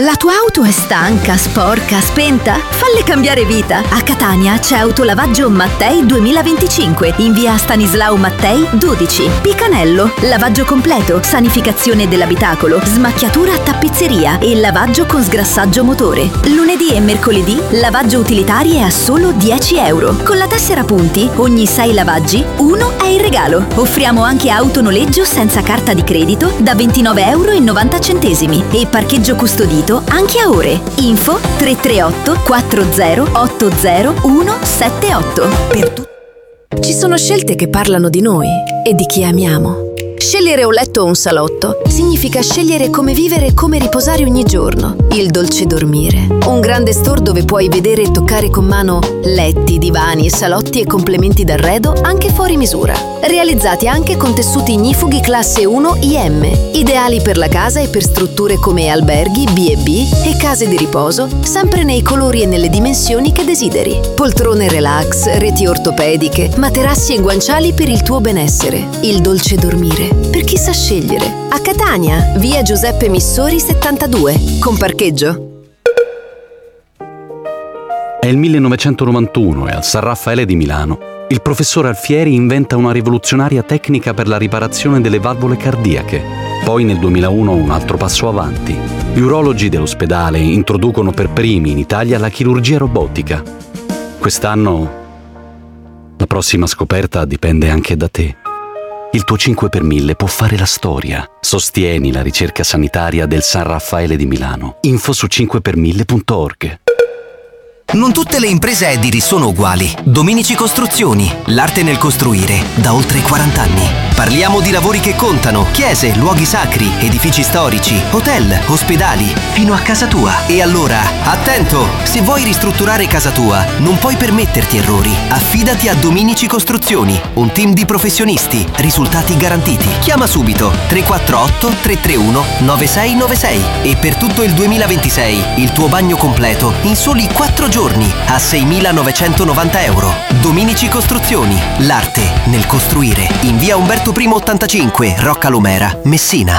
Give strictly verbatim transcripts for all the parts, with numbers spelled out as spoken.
La tua auto è stanca, sporca, spenta? Falle cambiare vita. A Catania c'è Autolavaggio Mattei duemilaventicinque in via Stanislao Mattei dodici. Picanello, lavaggio completo, sanificazione dell'abitacolo, smacchiatura a tappezzeria e lavaggio con sgrassaggio motore. Lunedì e mercoledì lavaggio utilitarie a solo dieci euro. Con la tessera punti, ogni sei lavaggi, uno è in regalo. Offriamo anche autonoleggio senza carta di credito da ventinove euro e novanta centesimi e parcheggio custodito anche a ore. Info tre tre otto quattro zero otto zero uno sette otto. Per tu- Ci sono scelte che parlano di noi e di chi amiamo. Scegliere un letto o un salotto significa scegliere come vivere e come riposare ogni giorno. Il Dolce Dormire, un grande store dove puoi vedere e toccare con mano letti, divani, salotti e complementi d'arredo anche fuori misura. Realizzati anche con tessuti ignifughi classe uno I M, ideali per la casa e per strutture come alberghi, B e B e case di riposo, sempre nei colori e nelle dimensioni che desideri. Poltrone relax, reti ortopediche, materassi e guanciali per il tuo benessere. Il Dolce Dormire, per chi sa scegliere. A Catania, via Giuseppe Missori settantadue, con parcheggio. È il millenovecentonovantuno e al San Raffaele di Milano il professor Alfieri inventa una rivoluzionaria tecnica per la riparazione delle valvole cardiache. Poi nel duemilauno un altro passo avanti. Gli urologi dell'ospedale introducono per primi in Italia la chirurgia robotica. Quest'anno la prossima scoperta dipende anche da te. Il tuo cinque per mille può fare la storia. Sostieni la ricerca sanitaria del San Raffaele di Milano. Info su cinque per mille punto org. Non tutte le imprese edili sono uguali. Dominici Costruzioni, l'arte nel costruire, da oltre quaranta anni. Parliamo di lavori che contano: chiese, luoghi sacri, edifici storici, hotel, ospedali, fino a casa tua. E allora, attento! Se vuoi ristrutturare casa tua, non puoi permetterti errori. Affidati a Dominici Costruzioni, un team di professionisti, risultati garantiti. Chiama subito tre quattro otto tre tre uno nove sei nove sei e per tutto il duemilaventisei il tuo bagno completo in soli quattro giorni a seimilanovecentonovanta euro. Dominici Costruzioni, l'arte nel costruire. In via Umberto I ottantacinque, Rocca Lumera, Messina.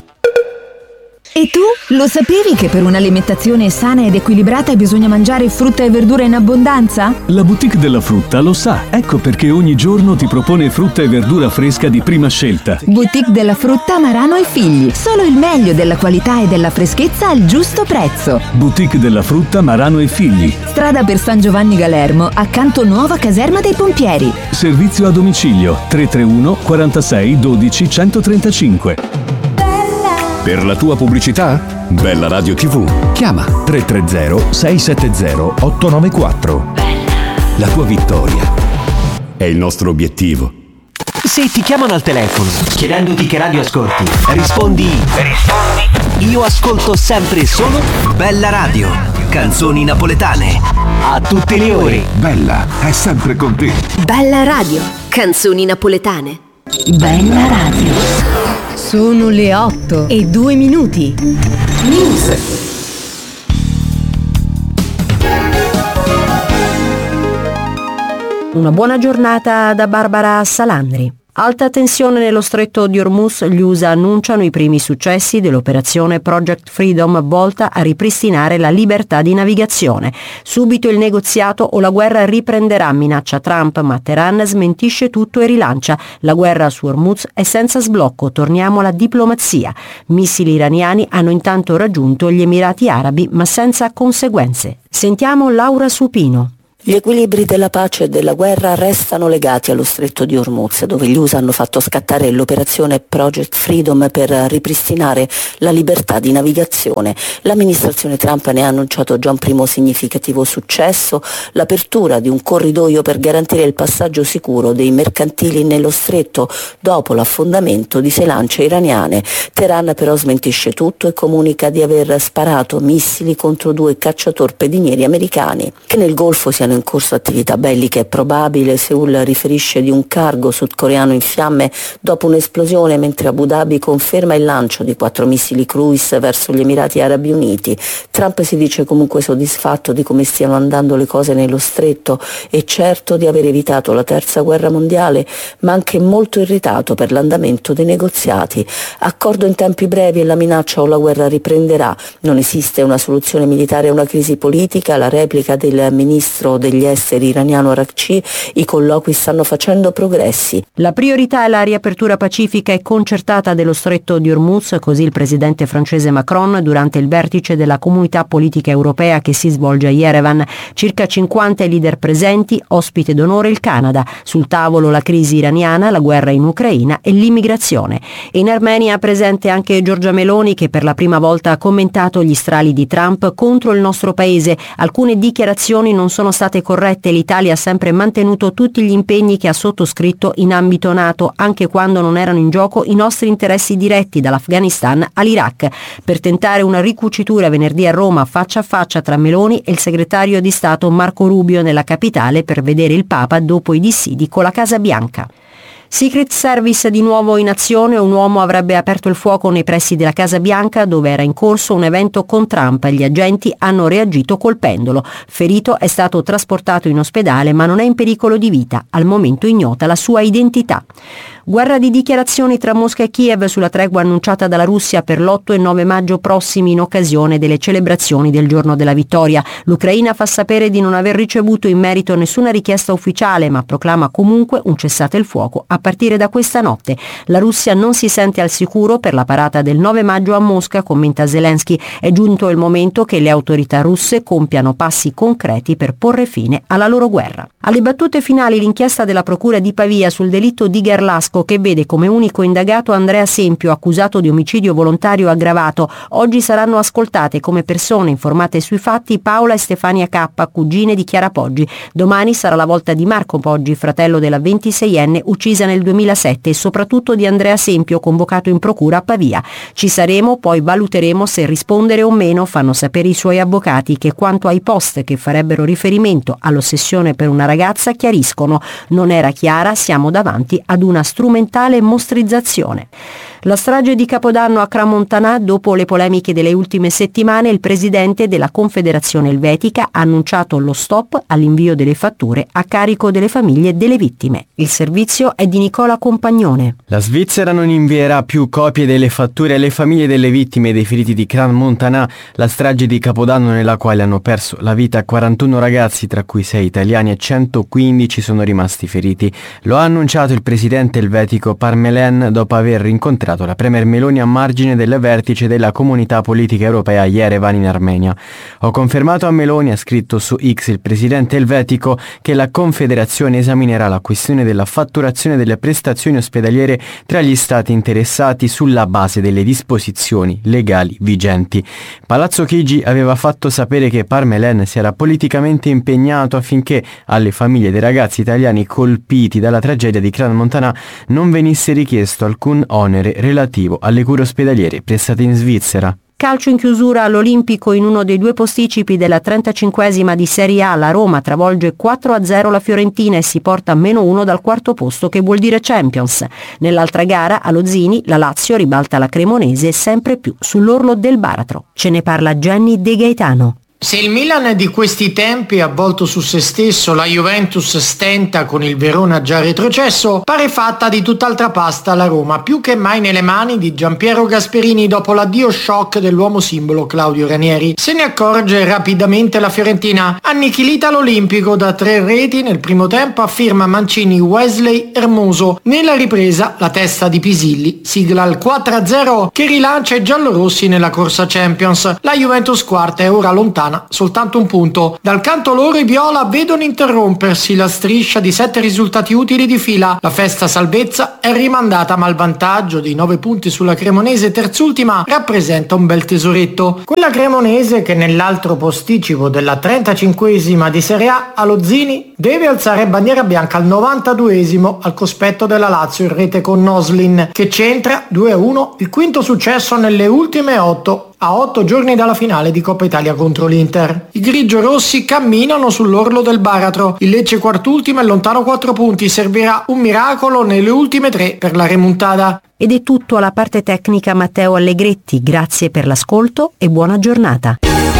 E tu? Lo sapevi che per un'alimentazione sana ed equilibrata bisogna mangiare frutta e verdura in abbondanza? La boutique della frutta lo sa, ecco perché ogni giorno ti propone frutta e verdura fresca di prima scelta. Boutique della frutta Marano e Figli, solo il meglio della qualità e della freschezza al giusto prezzo. Boutique della frutta Marano e Figli. Strada per San Giovanni Galermo, accanto nuova caserma dei pompieri. Servizio a domicilio tre tre uno quarantasei dodici centotrentacinque. Per la tua pubblicità? Bella Radio tivù. Chiama tre tre zero sei sette zero otto nove quattro. La tua vittoria è il nostro obiettivo. Se ti chiamano al telefono chiedendoti che radio ascolti, rispondi Rispondi Io ascolto sempre solo Bella Radio, canzoni napoletane. A tutte le ore. Bella è sempre con te. Bella Radio, canzoni napoletane. Bella Radio. Sono le otto e due minuti. News. Una buona giornata da Barbara Salandri. Alta tensione nello stretto di Hormuz, gli U S A annunciano i primi successi dell'operazione Project Freedom volta a ripristinare la libertà di navigazione. Subito il negoziato o la guerra riprenderà, minaccia Trump, ma Teheran smentisce tutto e rilancia. La guerra su Hormuz è senza sblocco, torniamo alla diplomazia. Missili iraniani hanno intanto raggiunto gli Emirati Arabi, ma senza conseguenze. Sentiamo Laura Supino. Gli equilibri della pace e della guerra restano legati allo stretto di Hormuz, dove gli U S A hanno fatto scattare l'operazione Project Freedom per ripristinare la libertà di navigazione. L'amministrazione Trump ne ha annunciato già un primo significativo successo, l'apertura di un corridoio per garantire il passaggio sicuro dei mercantili nello stretto dopo l'affondamento di sei lance iraniane. Teheran però smentisce tutto e comunica di aver sparato missili contro due cacciatorpedinieri americani che nel Golfo siano siano in corso attività belliche. È probabile, Seoul riferisce di un cargo sudcoreano in fiamme dopo un'esplosione, mentre Abu Dhabi conferma il lancio di quattro missili cruise verso gli Emirati Arabi Uniti. Trump si dice comunque soddisfatto di come stiano andando le cose nello stretto e certo di aver evitato la terza guerra mondiale, ma anche molto irritato per l'andamento dei negoziati. Accordo in tempi brevi e la minaccia o la guerra riprenderà. Non esiste una soluzione militare a una crisi politica, la replica del ministro degli esteri iraniano Araghchi, i colloqui stanno facendo progressi. La priorità è la riapertura pacifica e concertata dello stretto di Hormuz, così il presidente francese Macron durante il vertice della comunità politica europea che si svolge a Yerevan. Circa cinquanta i leader presenti, ospite d'onore il Canada. Sul tavolo la crisi iraniana, la guerra in Ucraina e l'immigrazione. In Armenia presente anche Giorgia Meloni, che per la prima volta ha commentato gli strali di Trump contro il nostro paese. Alcune dichiarazioni non sono state corrette, l'Italia ha sempre mantenuto tutti gli impegni che ha sottoscritto in ambito NATO, anche quando non erano in gioco i nostri interessi diretti dall'Afghanistan all'Iraq. Per tentare una ricucitura venerdì a Roma faccia a faccia tra Meloni e il segretario di Stato Marco Rubio nella capitale per vedere il Papa dopo i dissidi con la Casa Bianca. Secret Service di nuovo in azione, un uomo avrebbe aperto il fuoco nei pressi della Casa Bianca dove era in corso un evento con Trump. Gli agenti hanno reagito colpendolo. Ferito è stato trasportato in ospedale ma non è in pericolo di vita. Al momento ignota la sua identità. Guerra di dichiarazioni tra Mosca e Kiev sulla tregua annunciata dalla Russia per l'otto e nove maggio prossimi in occasione delle celebrazioni del giorno della vittoria. L'Ucraina fa sapere di non aver ricevuto in merito nessuna richiesta ufficiale ma proclama comunque un cessate il fuoco a partire da questa notte. La Russia non si sente al sicuro per la parata del nove maggio a Mosca, commenta Zelensky. È giunto il momento che le autorità russe compiano passi concreti per porre fine alla loro guerra. Alle battute finali l'inchiesta della Procura di Pavia sul delitto di Gerlasco, che vede come unico indagato Andrea Sempio, accusato di omicidio volontario aggravato. Oggi saranno ascoltate come persone informate sui fatti Paola e Stefania K, cugine di Chiara Poggi. Domani sarà la volta di Marco Poggi, fratello della ventiseienne uccisa nel duemilasette, e soprattutto di Andrea Sempio, convocato in procura a Pavia. Ci saremo, poi valuteremo se rispondere o meno, fanno sapere i suoi avvocati, che quanto ai post che farebbero riferimento all'ossessione per una ragazza chiariscono: non era Chiara, siamo davanti ad una strumentale mostrizzazione. La strage di Capodanno a Crans-Montana, dopo le polemiche delle ultime settimane, il presidente della Confederazione Elvetica ha annunciato lo stop all'invio delle fatture a carico delle famiglie delle vittime. Il servizio è di Nicola Compagnone. La Svizzera non invierà più copie delle fatture alle famiglie delle vittime e dei feriti di Crans-Montana, la strage di Capodanno nella quale hanno perso la vita quarantuno ragazzi, tra cui sei italiani e centoquindici sono rimasti feriti. Lo ha annunciato il presidente elvetico Parmelen dopo aver rincontrato la premier Meloni a margine del vertice della comunità politica europea a Yerevan in Armenia. Ho confermato a Meloni, ha scritto su X il presidente elvetico, che la Confederazione esaminerà la questione della fatturazione delle prestazioni ospedaliere tra gli stati interessati sulla base delle disposizioni legali vigenti. Palazzo Chigi aveva fatto sapere che Parmelen si era politicamente impegnato affinché alle famiglie dei ragazzi italiani colpiti dalla tragedia di Crans-Montana non venisse richiesto alcun onere relativo alle cure ospedaliere prestate in Svizzera. Calcio in chiusura all'Olimpico in uno dei due posticipi della trentacinquesima di Serie A. La Roma travolge quattro a zero la Fiorentina e si porta a meno uno dal quarto posto, che vuol dire Champions. Nell'altra gara, allo Zini, la Lazio ribalta la Cremonese sempre più sull'orlo del baratro. Ce ne parla Jenny De Gaetano. Se il Milan di questi tempi, avvolto su se stesso, la Juventus stenta con il Verona già retrocesso, pare fatta di tutt'altra pasta la Roma, più che mai nelle mani di Giampiero Gasperini dopo l'addio shock dell'uomo simbolo Claudio Ranieri. Se ne accorge rapidamente la Fiorentina, annichilita l'Olimpico da tre reti nel primo tempo, affirma Mancini Wesley Hermoso. Nella ripresa la testa di Pisilli sigla il quattro a zero che rilancia i giallorossi nella corsa Champions. La Juventus quarta è ora lontana soltanto un punto. Dal canto loro i viola vedono interrompersi la striscia di sette risultati utili di fila. La festa salvezza è rimandata, ma il vantaggio di nove punti sulla Cremonese, terzultima, rappresenta un bel tesoretto. Quella Cremonese che nell'altro posticipo della trentacinquesima di Serie A allo Zini deve alzare bandiera bianca al novantaduesimo al cospetto della Lazio in rete con Noslin, che centra due a uno il quinto successo nelle ultime otto a otto giorni dalla finale di Coppa Italia contro l'Inter. I grigio-rossi camminano sull'orlo del baratro. Il Lecce quart'ultimo è lontano quattro punti, servirà un miracolo nelle ultime tre per la remontada. Ed è tutto alla parte tecnica Matteo Allegretti, grazie per l'ascolto e buona giornata.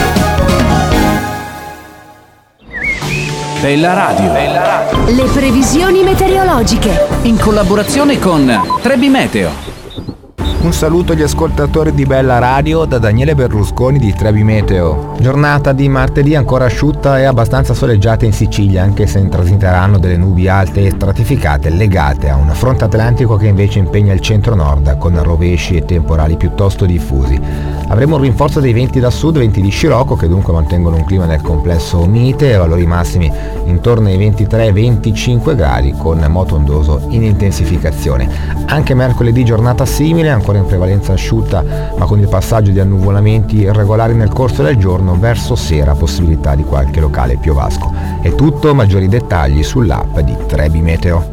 Bella Radio. Bella Radio. Le previsioni meteorologiche. In collaborazione con Trebi Meteo. Un saluto agli ascoltatori di Bella Radio da Daniele Berlusconi di Trebi Meteo. Giornata di martedì ancora asciutta e abbastanza soleggiata in Sicilia, anche se transiteranno delle nubi alte e stratificate legate a un fronte atlantico che invece impegna il centro-nord con rovesci e temporali piuttosto diffusi. Avremo un rinforzo dei venti da sud, venti di scirocco, che dunque mantengono un clima nel complesso mite e valori massimi intorno ai ventitré venticinque gradi con moto ondoso in intensificazione. Anche mercoledì giornata simile, ancora in prevalenza asciutta ma con il passaggio di annuvolamenti irregolari nel corso del giorno, verso sera possibilità di qualche locale piovasco. È tutto, maggiori dettagli sull'app di Trebi Meteo.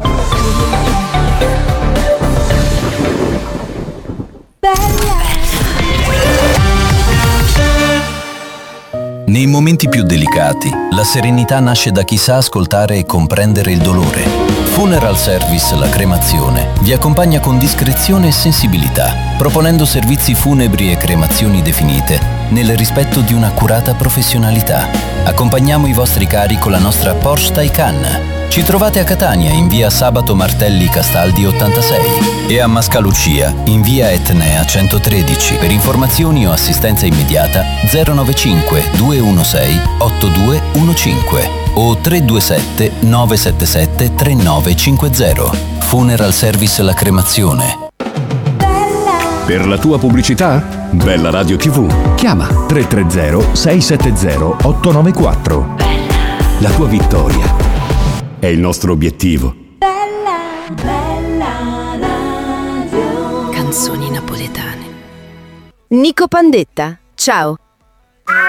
Nei momenti più delicati, la serenità nasce da chi sa ascoltare e comprendere il dolore. Funeral Service La Cremazione vi accompagna con discrezione e sensibilità, proponendo servizi funebri e cremazioni definite nel rispetto di un'accurata professionalità. Accompagniamo i vostri cari con la nostra Porsche Taycan. Ci trovate a Catania in via Sabato Martelli Castaldi ottantasei e a Mascalucia in via Etnea centotredici. Per informazioni o assistenza immediata zero nove cinque due uno sei otto due uno cinque o tre due sette nove sette sette tre nove cinque zero. Funeral Service La Cremazione. Per la tua pubblicità? Bella Radio tivù. Chiama tre tre zero sei sette zero otto nove quattro. La tua vittoria è il nostro obiettivo. Bella, bella radio. Canzoni napoletane. Nico Pandetta, ciao.